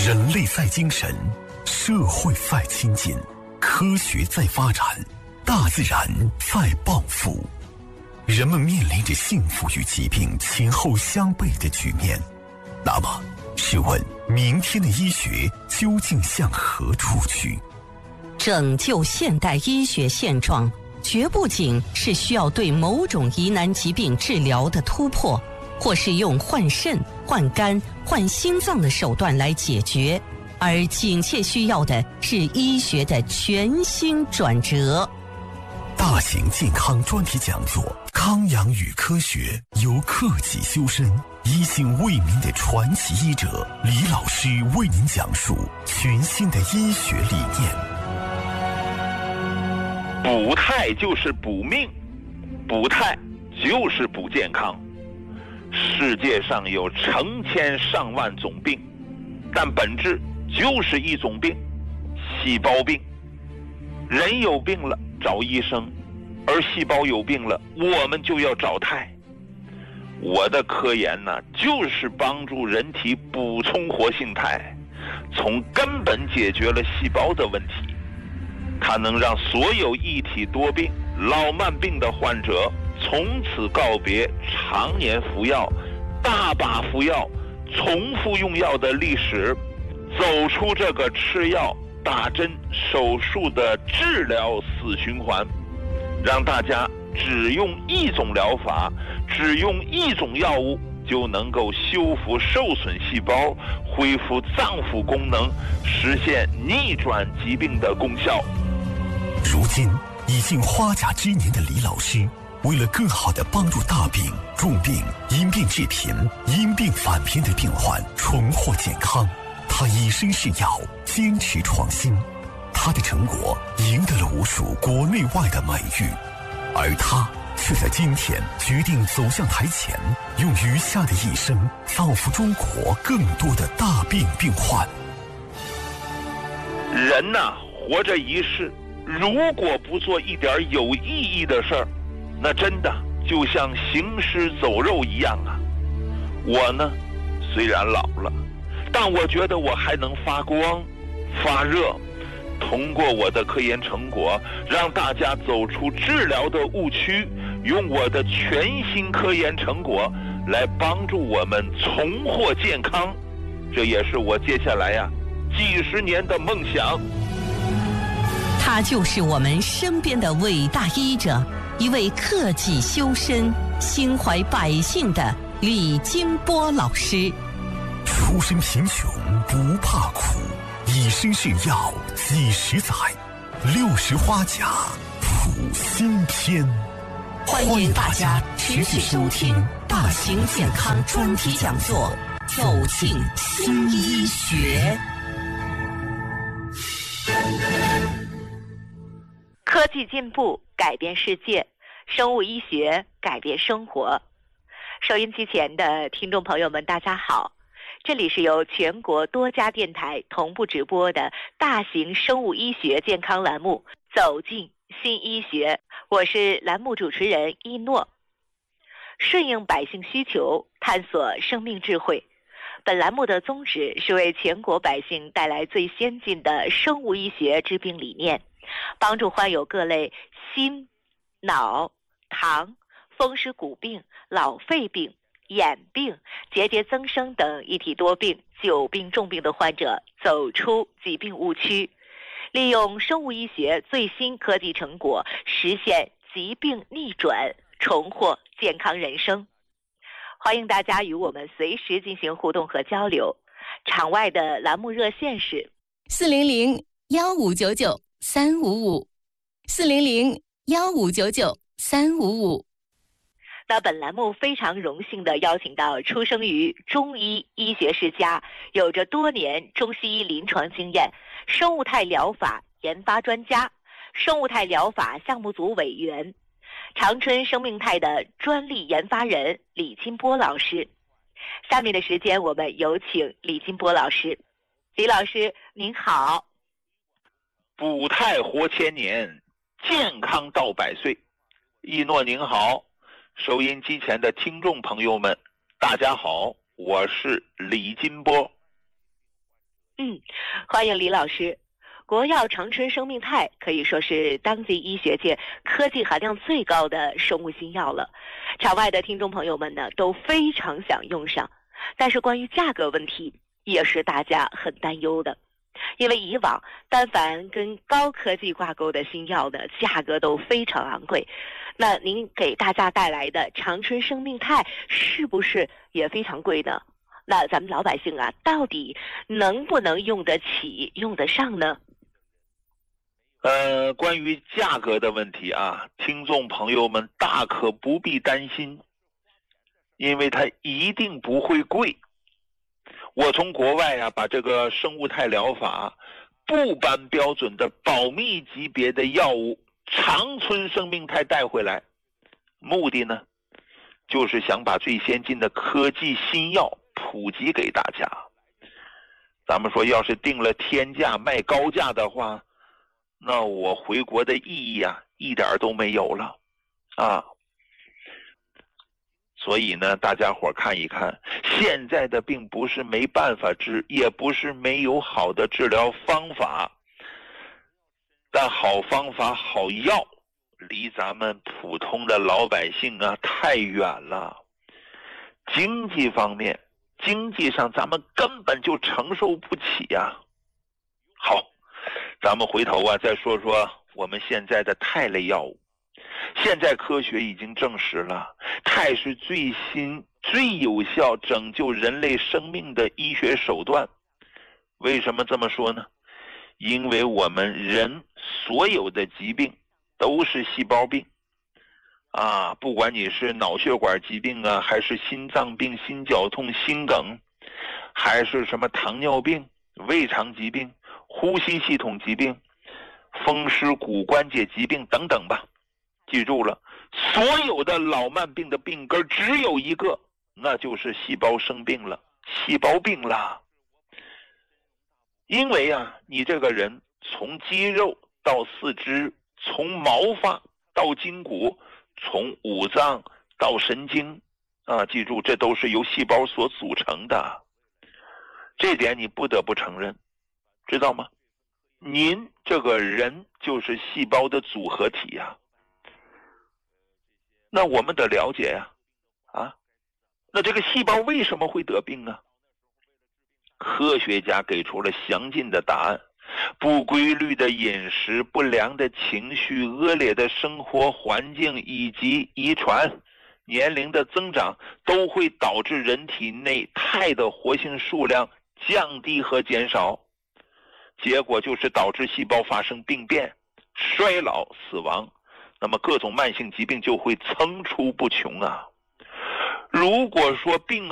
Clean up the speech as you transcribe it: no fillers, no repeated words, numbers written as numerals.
人类在精神，社会在亲近，科学在发展，大自然在报复。人们面临着幸福与疾病前后相悖的局面。那么，试问明天的医学究竟向何处去？ 拯救现代医学现状，绝不仅是需要对某种疑难疾病治疗的突破，或是用换肾、换肝、换心脏的手段来解决，而紧切需要的是医学的全新转折。 大型健康专题讲座《康养与科学》，由克己修身、一心为民的传奇医者李老师为您讲述全新的医学理念。 补态就是补命，补态就是补健康。世界上有成千上万种病，但本质就是一种病——细胞病。人有病了找医生，而细胞有病了我们就要找态。我的科研呢，就是帮助人体补充活性肽，从根本解决了细胞的问题。它能让所有一体多病、老慢病的患者从此告别常年服药、大把服药、重复用药的历史，走出这个吃药、打针、手术的治疗死循环，让大家只用一种疗法，只用一种药物就能够修复受损细胞，恢复脏腑功能，实现逆转疾病的功效。 如今已经花甲之年的李老师，为了更好地帮助大病、重病、因病致贫、因病返贫的病患重获健康，他以身试药，坚持创新。他的成果赢得了无数国内外的美誉，而他却在今天决定走向台前，用余下的一生造福中国更多的大病病患。 人呐，活着一世，如果不做一点有意义的事儿，那真的就像行尸走肉一样啊。我呢，虽然老了，但我觉得我还能发光发热，通过我的科研成果，让大家走出治疗的误区，用我的全新科研成果来帮助我们重获健康。这也是我接下来几十年的梦想。 他就是我们身边的伟大医者，一位克己修身、心怀百姓的李金波老师。 出身贫穷不怕苦，以身试药几十载，60花甲谱新篇。 欢迎大家持续收听大型健康专题讲座，走进新医学。 科技进步改变世界，生物医学改变生活。收音机前的听众朋友们，大家好，这里是由全国多家电台同步直播的大型生物医学健康栏目《走进新医学》，我是栏目主持人一诺。顺应百姓需求，探索生命智慧。本栏目的宗旨是为全国百姓带来最先进的生物医学治病理念，帮助患有各类心、脑、糖、风湿骨病、老肺病、眼病、结节增生等一体多病、久病重病的患者走出疾病误区，利用生物医学最新科技成果，实现疾病逆转，重获健康人生。欢迎大家与我们随时进行互动和交流。场外的栏目热线是 400-1599-355，400-1599-355。 那本栏目非常荣幸地邀请到出生于中医医学世家，有着多年中西医临床经验，生物态疗法研发专家，生物态疗法项目组委员，长春生命态的专利研发人李金波老师。下面的时间我们有请李金波老师。李老师您好。 补态活千年，健康到100岁。一诺您好，收音机前的听众朋友们大家好，我是李金波。 欢迎李老师。国药长春生命肽可以说是当今医学界科技含量最高的生物新药了，场外的听众朋友们呢都非常想用上，但是关于价格问题也是大家很担忧的，因为以往但凡跟高科技挂钩的新药呢，价格都非常昂贵。那您给大家带来的长春生命肽是不是也非常贵呢？那咱们老百姓啊，到底能不能用得起、用得上呢？ 关于价格的问题啊，听众朋友们大可不必担心，因为它一定不会贵。我从国外啊把这个生物肽疗法部颁标准的保密级别的药物长春生命肽带回来，目的呢就是想把最先进的科技新药普及给大家。咱们说要是定了天价卖高价的话，那我回国的意义啊一点都没有了啊。所以呢，大家伙看一看，现在的病不是没办法治，也不是没有好的治疗方法，但好方法好药离咱们普通的老百姓啊太远了。经济方面，经济上咱们根本就承受不起呀。好，咱们回头啊再说说我们现在的肽类药物。现在科学已经证实了，肽是最新最有效拯救人类生命的医学手段。为什么这么说呢？因为我们人所有的疾病都是细胞病啊，不管你是脑血管疾病啊，还是心脏病、心绞痛、心梗，还是什么糖尿病、胃肠疾病、呼吸系统疾病、风湿骨关节疾病等等吧。记住了，所有的老慢病的病根只有一个，那就是细胞生病了，细胞病了。因为啊，你这个人从肌肉到四肢，从毛发到筋骨，从五脏到神经啊，记住，这都是由细胞所组成的。这点你不得不承认，知道吗？您这个人就是细胞的组合体呀。那我们得了解呀，那这个细胞为什么会得病呢？科学家给出了详尽的答案。不规律的饮食、不良的情绪、恶劣的生活环境以及遗传、年龄的增长，都会导致人体内肽的活性数量降低和减少，结果就是导致细胞发生病变、衰老、死亡。那么各种慢性疾病就会层出不穷啊。如果说病